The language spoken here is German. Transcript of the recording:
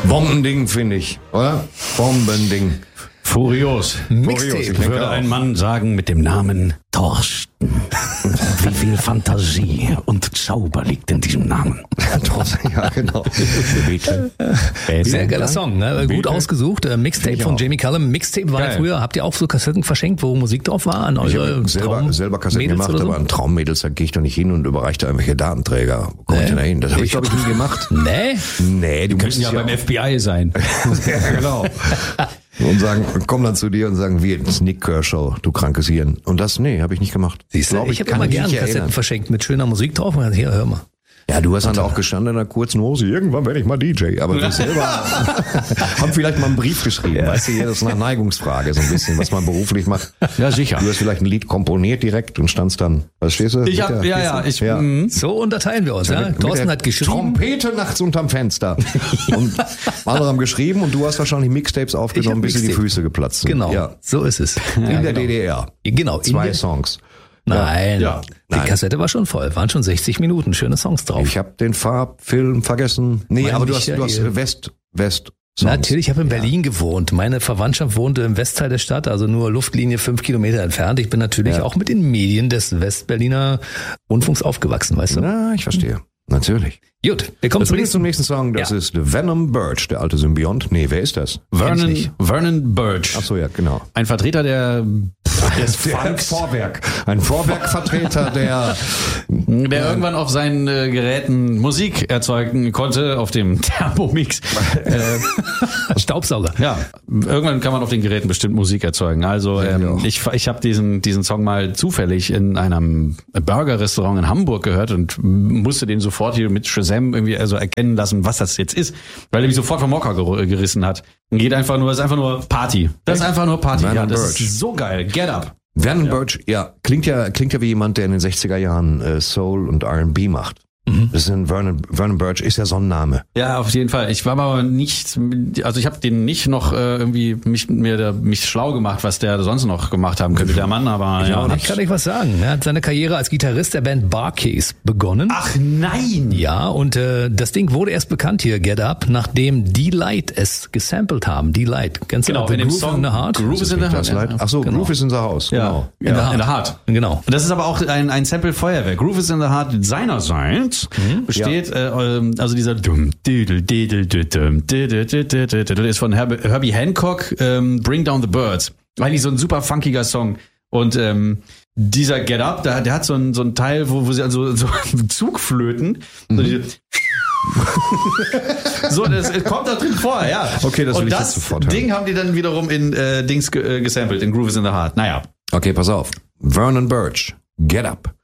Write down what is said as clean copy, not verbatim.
Bombending, finde ich, oder? Bombending. Furios. Mixtape. Würde ein Mann sagen mit dem Namen Thorsten. Wie viel Fantasie und Zauber liegt in diesem Namen. Ja, genau. Bitte. Sehr geiler Song, ne? Gut ausgesucht. Mixtape von Jamie Cullum. Mixtape war ja früher, habt ihr auch so Kassetten verschenkt, wo Musik drauf war? An Ich eure habe selber Kassetten gemacht, aber an Traummädels, da gehe ich doch nicht hin und überreiche da irgendwelche Datenträger. Wo komme ich denn da hin? Das habe ich, glaube ich, nie gemacht. Nee, du musst ja beim FBI sein. Ja, genau. Und sagen, kommen dann zu dir und sagen, wie Nick Kershaw, du krankes Hirn. Und das, habe ich nicht gemacht. Siehst du, ich habe immer gerne Kassetten verschenkt mit schöner Musik drauf. Und hier, hör mal. Ja, du hast dann auch gestanden in einer kurzen Hose, irgendwann werde ich mal DJ. Aber wir selber haben vielleicht mal einen Brief geschrieben. Weißt du, das ist eine Neigungsfrage, so ein bisschen, was man beruflich macht. Ja, sicher. Du hast vielleicht ein Lied komponiert direkt und standst dann, was stehst du? So unterteilen wir uns. Ja. Thorsten hat geschrieben. Trompete nachts unterm Fenster. Und andere haben geschrieben und du hast wahrscheinlich Mixtapes aufgenommen, bis dir die Füße geplatzt sind. Genau, so ist es. In der DDR. Genau. 2 Songs. Nein, die Kassette war schon voll, waren schon 60 Minuten, schöne Songs drauf. Ich habe den Farbfilm vergessen. Nee, aber du hast West Songs. Natürlich, ich habe in Berlin gewohnt. Meine Verwandtschaft wohnte im Westteil der Stadt, also nur Luftlinie 5 Kilometer entfernt. Ich bin natürlich auch mit den Medien des Westberliner Rundfunks aufgewachsen, weißt du? Ja, ich verstehe. Natürlich. Gut, wir kommen zum nächsten Song. Das ist Venom Birch, der alte Symbiont. Nee, wer ist das? Vernon Birch. Ach so, ja, genau. Ein Vertreter des Vorwerk. Ein Vorwerkvertreter, der irgendwann auf seinen Geräten Musik erzeugen konnte, auf dem Thermomix. Staubsauger. Ja, irgendwann kann man auf den Geräten bestimmt Musik erzeugen. Also ich habe diesen Song mal zufällig in einem Burger-Restaurant in Hamburg gehört und musste den sofort hier mit Shazam irgendwie erkennen lassen, was das jetzt ist, weil er mich sofort vom Hocker gerissen hat. Und ist einfach nur Party. Das ist einfach nur Party. Ja, das ist so geil. Get up. Vernon Birch, klingt ja wie jemand, der in den 60er Jahren Soul und R&B macht. Das ist Vernon Birch ist ja so ein Name. Ja, auf jeden Fall. Ich war aber nicht, also ich habe den nicht noch irgendwie mich schlau gemacht, was der sonst noch gemacht haben könnte, der Mann, aber ich kann euch was sagen. Er hat seine Karriere als Gitarrist der Band Barcase begonnen. Ach nein! Ja, und das Ding wurde erst bekannt hier, Get Up, nachdem D-Light es gesampelt haben. D-Light, ganz genau, in dem Song in the Heart. Groove is in the Heart. Ach so, Groove is in the House. Genau. In the Heart. Genau. Und das ist aber auch ein Sample Feuerwerk. Groove is in the Heart seinerseits besteht, also dieser ist von Herbie Hancock, Bring Down the Birds. Eigentlich so ein super funkiger Song. Und dieser Get Up, der hat so ein Teil, wo sie also so Zugflöten, so diese so, das kommt da drin vor, ja. Okay, das will ich jetzt sofort hören. Ding haben die dann wiederum in Dings gesampelt, in Groove is in the Heart. Naja. Okay, pass auf. Vernon Birch, Get Up.